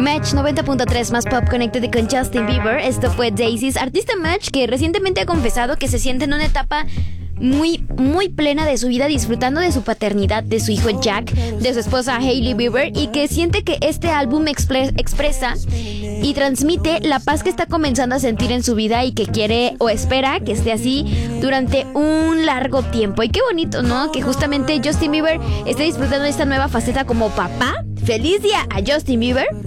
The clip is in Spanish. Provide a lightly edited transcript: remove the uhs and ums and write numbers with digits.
Match 90.3 más pop connected con Justin Bieber. Esto fue Daisies, artista Match que recientemente ha confesado que se siente en una etapa muy plena de su vida, disfrutando de su paternidad, de su hijo Jack, de su esposa Hailey Bieber, y que siente que este álbum expresa y transmite la paz que está comenzando a sentir en su vida y que quiere o espera que esté así durante un largo tiempo. Y qué bonito, ¿no? Que justamente Justin Bieber esté disfrutando de esta nueva faceta como papá. ¡Feliz día a Justin Bieber!